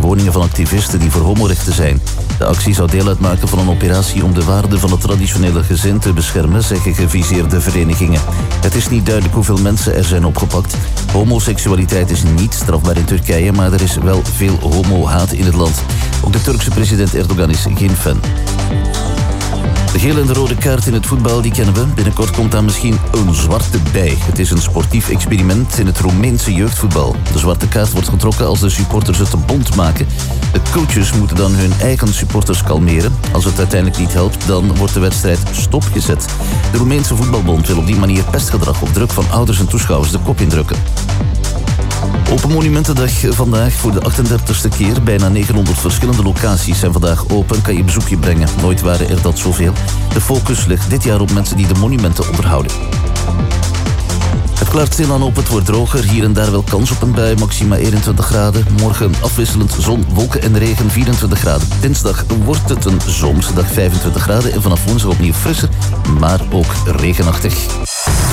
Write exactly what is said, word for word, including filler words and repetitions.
woningen van activisten die voor homorechten zijn. De actie zou deel uitmaken van een operatie om de waarden van het traditionele gezin te beschermen, zeggen geviseerde verenigingen. Het is niet duidelijk hoeveel mensen er zijn opgepakt. Homoseksualiteit is niet strafbaar in Turkije, maar er is wel veel homohaat in het land. Ook de Turkse president Erdogan is geen fan. De gele en de rode kaart in het voetbal, die kennen we. Binnenkort komt daar misschien een zwarte bij. Het is een sportief experiment in het Roemeense jeugdvoetbal. De zwarte kaart wordt getrokken als de supporters het te bont maken. De coaches moeten dan hun eigen supporters kalmeren. Als het uiteindelijk niet helpt, dan wordt de wedstrijd stopgezet. De Roemeense voetbalbond wil op die manier pestgedrag op druk van ouders en toeschouwers de kop indrukken. Open Monumentendag vandaag voor de achtendertigste keer. Bijna negenhonderd verschillende locaties zijn vandaag open. Kan je bezoekje brengen. Nooit waren er dat zoveel. De focus ligt dit jaar op mensen die de monumenten onderhouden. Het klaart stilaan op, het wordt droger. Hier en daar wel kans op een bui, maxima eenentwintig graden. Morgen afwisselend zon, wolken en regen, vierentwintig graden. Dinsdag wordt het een zomerse dag, vijfentwintig graden. En vanaf woensdag opnieuw frisser, maar ook regenachtig.